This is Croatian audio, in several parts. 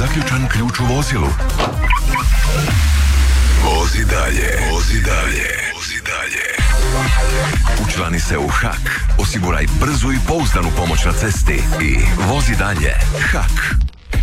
zaključan ključ u vozilu? Vozi dalje, vozi dalje, vozi dalje. Učlani se u HAK, osiguraj brzu i pouzdanu pomoć na cesti i vozi dalje. HAK.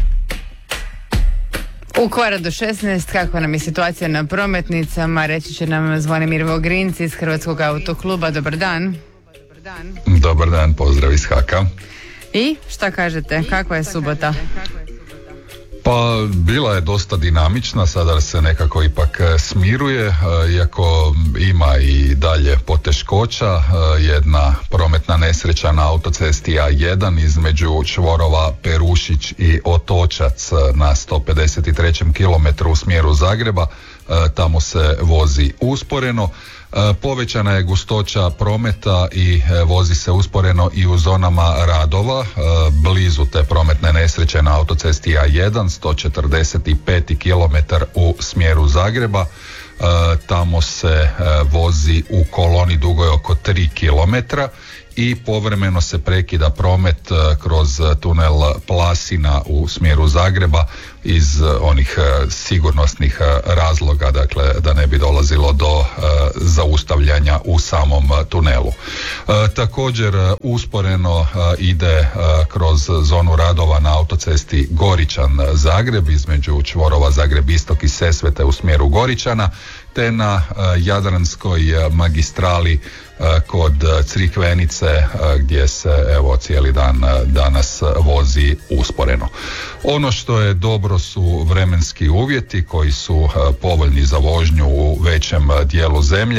U kvara do 16, kakva nam je situacija na prometnicama, reći će nam Zvonimir Vogrinc iz Hrvatskog autokluba. Dobar dan. Dobar dan, pozdrav iz HAK-a. I šta kažete, kakva je subota? Pa bila je dosta dinamična, sada se nekako ipak smiruje, iako ima i dalje poteškoća. Jedna prometna nesreća na autocesti A1 između čvorova Perušić i Otočac na 153. kilometru u smjeru Zagreba. Tamo se vozi usporeno. Povećana je gustoća prometa i vozi se usporeno i u zonama radova blizu te prometne nesreće na autocesti A1, 145. kilometar u smjeru Zagreba. Tamo se vozi u koloni dugoj oko 3 kilometra i povremeno se prekida promet kroz tunel Plasina u smjeru Zagreba iz onih sigurnosnih razloga, dakle da ne bi dolazilo do zaustavljanja u samom tunelu. Također usporeno ide kroz zonu radova na autocesti Goričan-Zagreb između čvorova Zagreb Istok i Sesvete u smjeru Goričana, te na Jadranskoj magistrali kod Crikvenice gdje se evo cijeli dan danas vozi usporeno. Ono što je dobro su vremenski uvjeti koji su povoljni za vožnju u većem dijelu zemlje.